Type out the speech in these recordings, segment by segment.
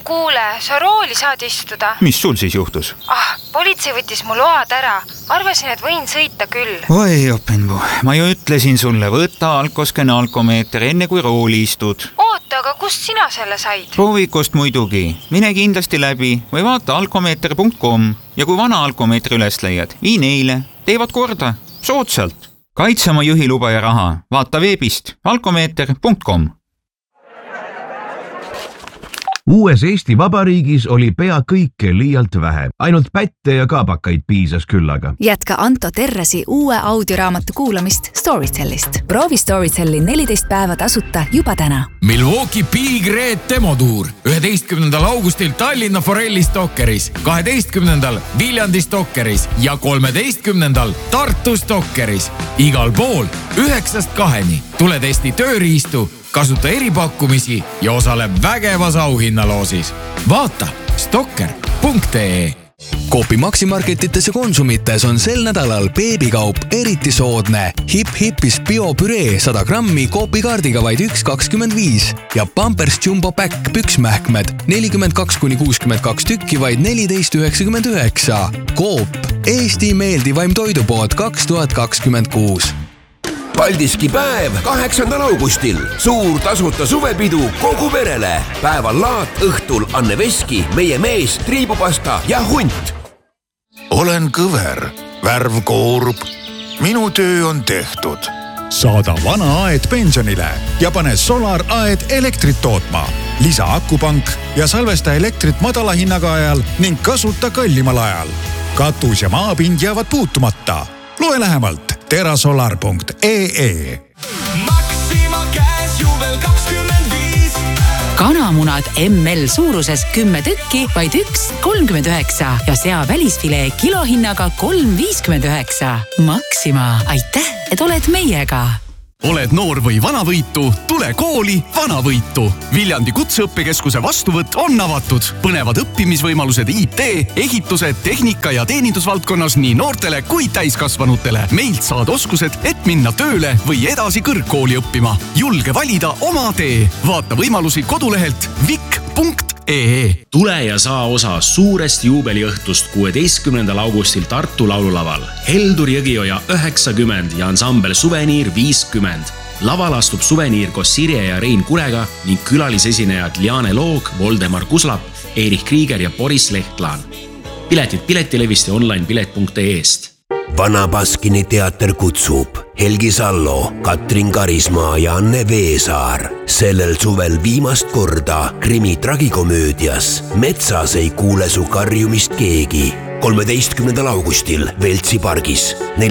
kuule, sa rooli saad istuda. Mis sul siis juhtus? Politsei võttis mu load ära. Arvasin, et võin sõita küll. Oi, Openbu, ma ju ütlesin sulle, võta alkoskene alkomeeter enne kui rooli istud. Oota, aga kust sina selle said? Proovikust muidugi. Mine kindlasti läbi või vaata alkomeeter.com ja kui vana alkomeetri üles leiad, vii neile. Teevad korda. Soodsalt. Kaitse oma juhiluba ja raha. Vaata veebist alkomeeter.com. Uues Eesti Vabariigis oli pea kõike liialt vähe. Ainult pätte ja kaabakaid piisas küllaga. Jätka Anto Terrasi uue audioraamatu kuulamist Storytellist. Proovi Storytelli 14 päeva tasuta juba täna. Milwaukee Big Red demotuur 11. augustil Tallinna Forelli Stokkeris, 12. Viljandi Stokkeris ja 13. Tartu Stokkeris. Igal pool 9-2. Tule testi tööriistu, kasuta eripakkumisi ja osale vägevas auhinnaloosis. Vaata stokker.ee. Coopi Maximarketites ja Konsumites on sel nädalal beebikaup eriti soodne. Hip-Hipis biopüree 100 grammi Coopi-kaardiga vaid 1,25 ja Pampers Jumbo Pack püksmähkmed 42-62 tükki vaid 14,99. Coop, Eesti meeldivaim toidupood 2026. Paldiski päev 8. augustil. Suur tasuta suvepidu kogu perele. Päeval laat, õhtul Anne Veski, meie mees, triibupasta ja hunt. Olen kõver, värv koorub. Minu töö on tehtud. Saada vana aed pensionile ja pane Solar aed elektrit tootma. Lisa akupank ja salvesta elektrit madala hinnaga ajal ning kasuta kallimal ajal. Katus ja maapind jäävad puutumata. Loe lähemalt terasolar.ee. Maxima käes juubel 25. Kanamunad ML suuruses 10 tükki, vaid 1,39 ja sea välisfilee kilohinnaga 3,59. Maxima, aitäh, et oled meiega. Oled noor või vanavõitu, tule kooli vanavõitu. Viljandi kutseõppekeskuse vastuvõtt on avatud. Põnevad õppimisvõimalused IT, ehituse, tehnika ja teenindusvaldkonnas nii noortele kui täiskasvanutele. Meilt saad oskused, et minna tööle või edasi kõrgkooli õppima. Julge valida oma tee. Vaata võimalusi kodulehelt vik.ee. Tule ja saa osa suurest juubeliõhtust 16. augustil Tartu laululaval. Heldur Jõgioja 90 ja ansambel Suveniir 50. Laval astub Suveniir koos Sirje ja Rein Kurega ning külalisesinejad Liane Loog, Voldemar Kuslap, Erich Krieger ja Boris Lehtlaan. Piletid Piletilevist ja online-pilet.ee-st. Vana Baskini teater kutsub Helgi Sallo, Katrin Karismaa ja Anne Veesaar. Sellel suvel viimast korda krimi tragikomöödias Metsas ei kuule su karjumist keegi. 13. augustil Veltsi pargis,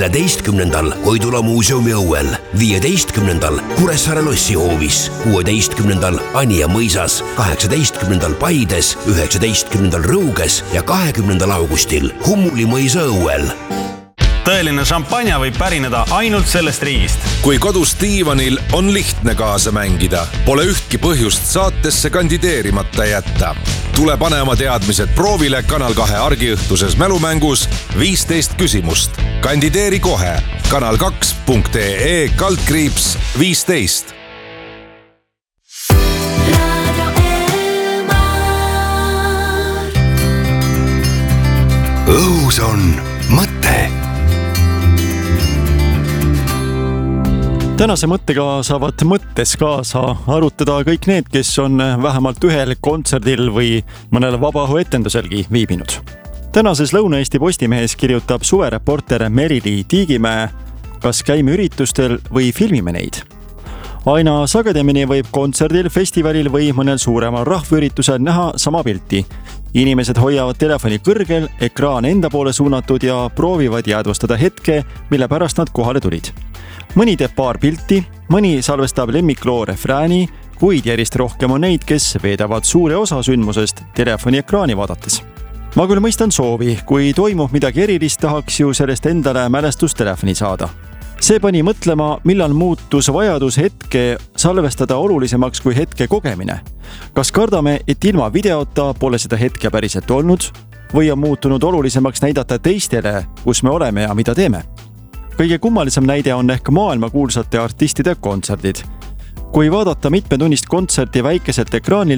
14. Koidula muuseumi õuel, 15. Kuressaare lossihoovis, 16. Anija mõisas, 18. Paides, 19. Rõuges ja 20. augustil Hummuli mõisa õuel. Tõeline šampanja võib pärineda ainult sellest riigist. Kui kodus diivanil on lihtne kaasa mängida, pole ühtki põhjust saatesse kandideerimata jätta. Tule pane oma teadmised proovile Kanal 2 argiõhtuses mälumängus 15 küsimust. Kandideeri kohe kanal2.ee/15. Õhus on mõte. Tänase mõttega saavad mõttes kaasa arutada kõik need, kes on vähemalt ühel kontserdil või mõnel vabaõhuetenduselgi viibinud. Tänases Lõuna-Eesti Postimehes kirjutab suvereporter Merili Tiigimäe, kas käime üritustel või filmime neid. Aina sagedamini võib kontserdil, festivalil või mõnel suuremal rahvaüritusel näha sama pilti. Inimesed hoiavad telefoni kõrgel, ekraan enda poole suunatud ja proovivad jäädvustada hetke, mille pärast nad kohale tulid. Mõni teeb paar pilti, mõni salvestab lemmikloo refrääni, kuid järjest rohkem on neid, kes veedavad suure osa sündmusest telefoni ekraani vaadates. Ma küll mõistan soovi, kui toimub midagi erilist, tahaks ju sellest endale mälestustelefoni saada. See pani mõtlema, millal muutus vajadus hetke salvestada olulisemaks kui hetke kogemine. Kas kardame, et ilma videota pole seda hetke päriselt olnud või on muutunud olulisemaks näidata teistele, kus me oleme ja mida teeme? Kõige kummalisem näide on ehk maailmakuulsate artistide kontserdid. Kui vaadata mitmetunnist kontserti väikeselt ekraanilt,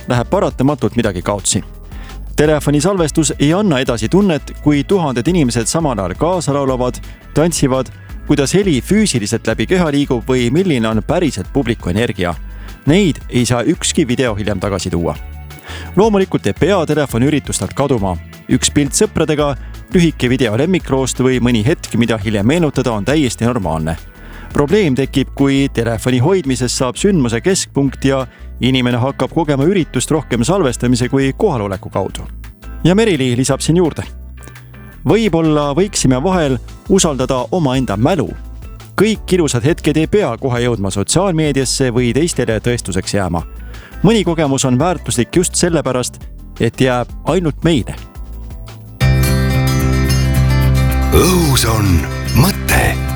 läheb paratamatult midagi kaotsi. Telefoni salvestus ei anna edasi tunnet, kui tuhanded inimesed samal ajal kaasa laulavad, tantsivad, kuidas heli füüsiliselt läbi keha liigub või milline on päriselt publiku energia. Neid ei saa ükski video hiljem tagasi tuua. Loomulikult ei pea telefoni üritustelt kaduma. Üks pilt sõpradega, lühike video lemmikroost või mõni hetk, mida hiljem meenutada, on täiesti normaalne. Probleem tekib, kui telefoni hoidmisest saab sündmuse keskpunkt ja inimene hakkab kogema üritust rohkem salvestamise kui kohaloleku kaudu. Ja Merili lisab siin juurde. Võib-olla võiksime vahel usaldada omaenda mälu. Kõik ilusad hetked ei pea kohe jõudma sotsiaalmeediasse või teistele tõestuseks jääma. Mõni kogemus on väärtuslik just sellepärast, et jääb ainult meile. Õhus on mõte.